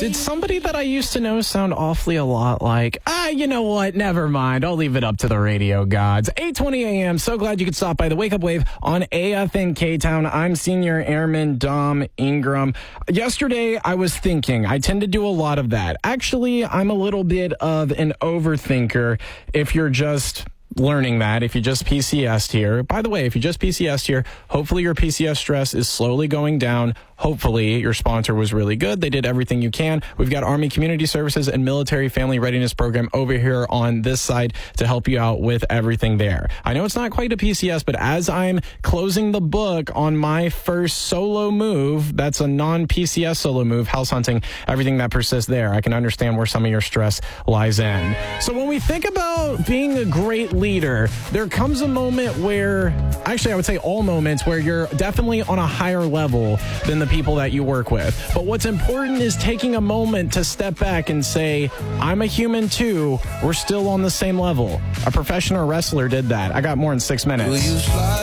Did somebody that I used to know sound awfully a lot like, you know what? Never mind. I'll leave it up to the radio gods. 8:20 a.m. So glad you could stop by the Wake Up Wave on AFN K-Town. I'm Senior Airman Dom Ingram. Yesterday, I was thinking. I tend to do a lot of that. Actually, I'm a little bit of an overthinker if you're just learning that, if you just PCS'd here. By the way, if you just PCS'd here, hopefully your PCS stress is slowly going down. Hopefully your sponsor was really good. They did everything you can. We've got Army Community Services and Military Family Readiness Program over here on this side to help you out with everything there. I know it's not quite a PCS, but as I'm closing the book on my first solo move, that's a non-PCS solo move, house hunting, everything that persists there, I can understand where some of your stress lies in. So when we think about being a great leader, there comes a moment where, actually I would say all moments, where you're definitely on a higher level than the people that you work with. But what's important is taking a moment to step back and say, I'm a human too. We're still on the same level. A professional wrestler did that. I got more in 6 minutes.